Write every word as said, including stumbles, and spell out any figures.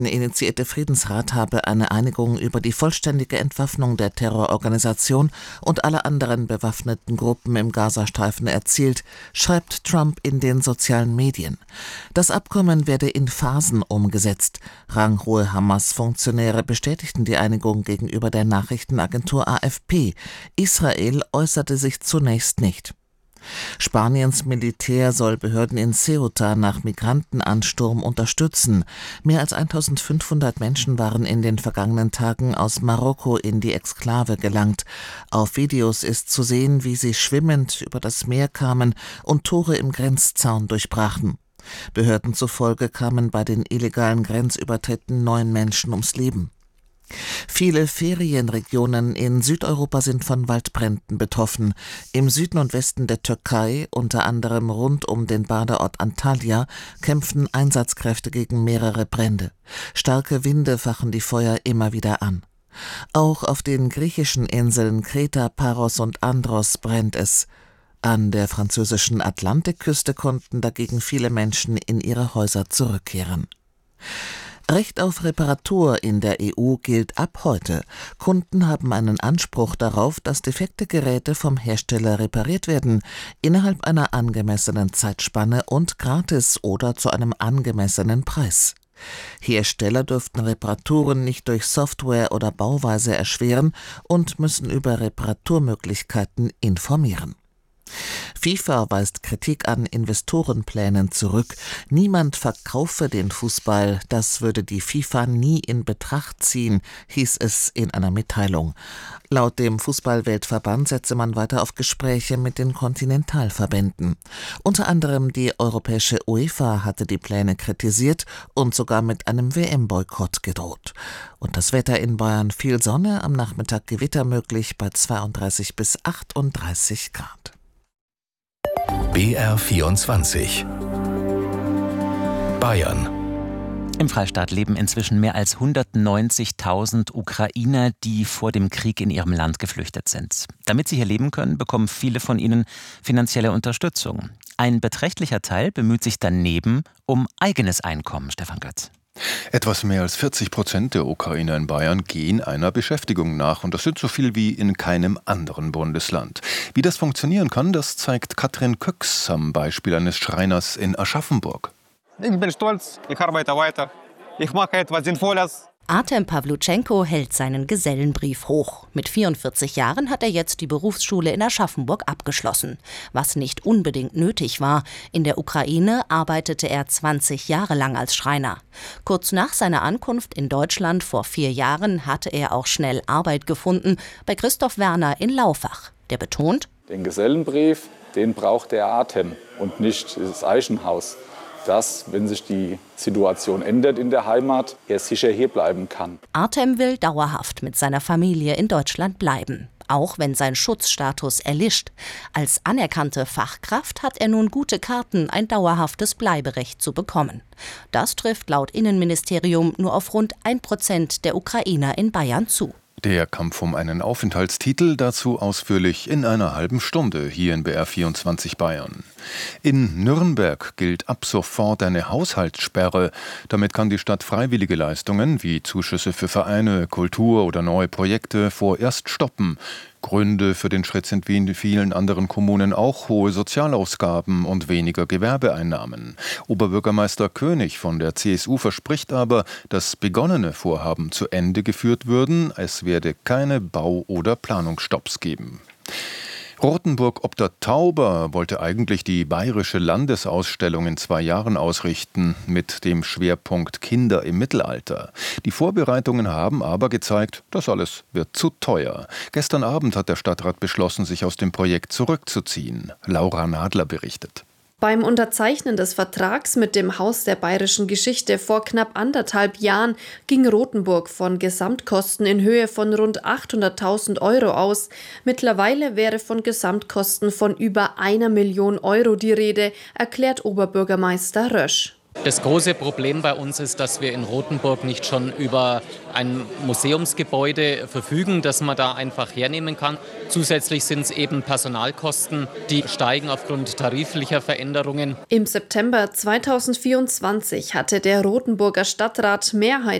initiierte Friedensrat habe eine Einigung über die vollständige Entwaffnung der Terrororganisation und aller anderen bewaffneten Gruppen im Gazastreifen erzielt, schreibt Trump in den sozialen Medien. Das Abkommen werde in Phasen umgesetzt. Ranghohe Hamas-Funktionäre bestätigten die Einigung gegenüber der Nachrichtenagentur A F P. Israel äußerte sich zunächst nicht. Spaniens Militär soll Behörden in Ceuta nach Migrantenansturm unterstützen. Mehr als eintausendfünfhundert Menschen waren in den vergangenen Tagen aus Marokko in die Exklave gelangt. Auf Videos ist zu sehen, wie sie schwimmend über das Meer kamen und Tore im Grenzzaun durchbrachen. Behörden zufolge kamen bei den illegalen Grenzübertritten neun Menschen ums Leben. Viele Ferienregionen in Südeuropa sind von Waldbränden betroffen. Im Süden und Westen der Türkei, unter anderem rund um den Badeort Antalya, kämpfen Einsatzkräfte gegen mehrere Brände. Starke Winde fachen die Feuer immer wieder an. Auch auf den griechischen Inseln Kreta, Paros und Andros brennt es. An der französischen Atlantikküste konnten dagegen viele Menschen in ihre Häuser zurückkehren. Recht auf Reparatur in der E U gilt ab heute. Kunden haben einen Anspruch darauf, dass defekte Geräte vom Hersteller repariert werden, innerhalb einer angemessenen Zeitspanne und gratis oder zu einem angemessenen Preis. Hersteller dürften Reparaturen nicht durch Software oder Bauweise erschweren und müssen über Reparaturmöglichkeiten informieren. FIFA weist Kritik an Investorenplänen zurück. Niemand verkaufe den Fußball, das würde die FIFA nie in Betracht ziehen, hieß es in einer Mitteilung. Laut dem Fußballweltverband setze man weiter auf Gespräche mit den Kontinentalverbänden. Unter anderem die europäische UEFA hatte die Pläne kritisiert und sogar mit einem W M-Boykott gedroht. Und das Wetter in Bayern: viel Sonne, am Nachmittag Gewitter möglich bei zweiunddreißig bis achtunddreißig Grad. B R vierundzwanzig Bayern. Im Freistaat leben inzwischen mehr als hundertneunzigtausend Ukrainer, die vor dem Krieg in ihrem Land geflüchtet sind. Damit sie hier leben können, bekommen viele von ihnen finanzielle Unterstützung. Ein beträchtlicher Teil bemüht sich daneben um eigenes Einkommen, Stefan Götz. Etwas mehr als vierzig Prozent der Ukrainer in Bayern gehen einer Beschäftigung nach. Und das sind so viel wie in keinem anderen Bundesland. Wie das funktionieren kann, das zeigt Katrin Köcks am Beispiel eines Schreiners in Aschaffenburg. Ich bin stolz, ich arbeite weiter, ich mache etwas Sinnvolles. Artem Pawlutschenko hält seinen Gesellenbrief hoch. Mit vierundvierzig Jahren hat er jetzt die Berufsschule in Aschaffenburg abgeschlossen. Was nicht unbedingt nötig war. In der Ukraine arbeitete er zwanzig Jahre lang als Schreiner. Kurz nach seiner Ankunft in Deutschland vor vier Jahren hatte er auch schnell Arbeit gefunden bei Christoph Werner in Laufach. Der betont: Den Gesellenbrief, den braucht der Artem und nicht das Eichenhaus. Dass, wenn sich die Situation ändert in der Heimat, er sicher hier bleiben kann. Artem will dauerhaft mit seiner Familie in Deutschland bleiben, auch wenn sein Schutzstatus erlischt. Als anerkannte Fachkraft hat er nun gute Karten, ein dauerhaftes Bleiberecht zu bekommen. Das trifft laut Innenministerium nur auf rund ein Prozent der Ukrainer in Bayern zu. Der Kampf um einen Aufenthaltstitel, dazu ausführlich in einer halben Stunde hier in B R vierundzwanzig Bayern. In Nürnberg gilt ab sofort eine Haushaltssperre. Damit kann die Stadt freiwillige Leistungen wie Zuschüsse für Vereine, Kultur oder neue Projekte vorerst stoppen. Gründe für den Schritt sind wie in vielen anderen Kommunen auch hohe Sozialausgaben und weniger Gewerbeeinnahmen. Oberbürgermeister König von der C S U verspricht aber, dass begonnene Vorhaben zu Ende geführt würden. Es werde keine Bau- oder Planungsstopps geben. Rothenburg ob der Tauber wollte eigentlich die bayerische Landesausstellung in zwei Jahren ausrichten mit dem Schwerpunkt Kinder im Mittelalter. Die Vorbereitungen haben aber gezeigt, das alles wird zu teuer. Gestern Abend hat der Stadtrat beschlossen, sich aus dem Projekt zurückzuziehen. Laura Nadler berichtet. Beim Unterzeichnen des Vertrags mit dem Haus der bayerischen Geschichte vor knapp anderthalb Jahren ging Rothenburg von Gesamtkosten in Höhe von rund achthunderttausend Euro aus. Mittlerweile wäre von Gesamtkosten von über einer Million Euro die Rede, erklärt Oberbürgermeister Rösch. Das große Problem bei uns ist, dass wir in Rothenburg nicht schon über ein Museumsgebäude verfügen, das man da einfach hernehmen kann. Zusätzlich sind es eben Personalkosten, die steigen aufgrund tariflicher Veränderungen. Im September zweitausendvierundzwanzig hatte der Rothenburger Stadtrat Mehrheit